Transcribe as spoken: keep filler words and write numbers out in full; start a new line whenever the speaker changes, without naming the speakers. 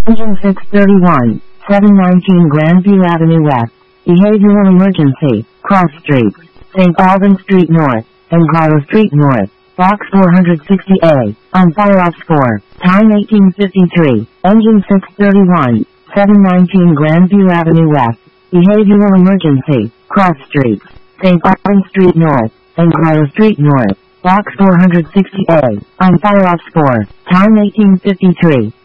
Engine six thirty-one, seven nineteen Grandview Avenue West. Behavioral emergency. Cross streets. Saint Albans Street North. and Grotto Street North. Box four sixty A. On fire off score. Time eighteen fifty-three. Engine six thirty-one. seven nineteen Grandview Avenue West. Behavioral emergency. Cross streets. Saint Albans Street North. and Grotto Street North. Box four sixty A. On fire off score. Time eighteen fifty-three.